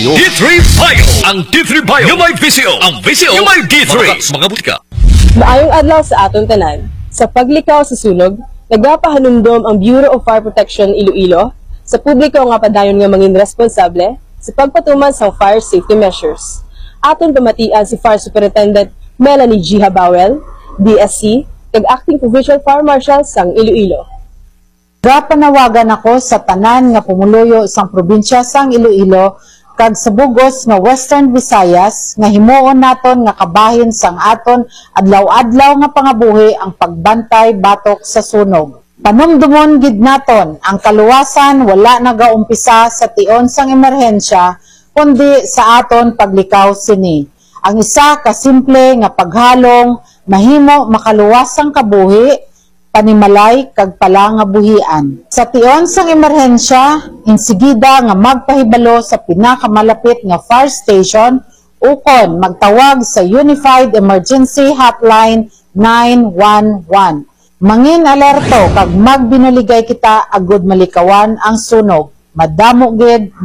kayo. D3 Bio. Ang D3 Bio. Yung may visyo. Ang visyo. Yung may D3. Mga butika. Maayong adlaw sa aton tanan. Sa paglikaw sa sunog, nagapahanumdom ang Bureau of Fire Protection Iloilo sa publiko nga padayon nga mangin responsable sa pagpatuman sa fire safety measures. Aton pamatian si Fire Superintendent Melanie G. Habawel, DSC, kag Acting Provincial Fire Marshal sang Iloilo. Panawagan ako sa tanan nga pumuluyo sang probinsya sang Iloilo kag sa bugos nga Western Visayas nga himuon naton nga kabahin sang aton adlaw-adlaw nga pangabuhi ang pagbantay batok sa sunog. Panumdumon gid naton ang kaluwasan wala nagaumpisa sa tion sang emerhensya kundi sa aton paglikaw sini. Ang isa ka simple nga paghalong mahimo makaluwasang kabuhi panimalay kag pala nga buhian. Sa tion sang emerhensya, insigida nga magpahibalo sa pinakamalapit nga fire station ukon magtawag sa Unified Emergency Hotline 911. Mangin alerto kag magbinuligay kita agud malikawan ang sunog. Madamo gid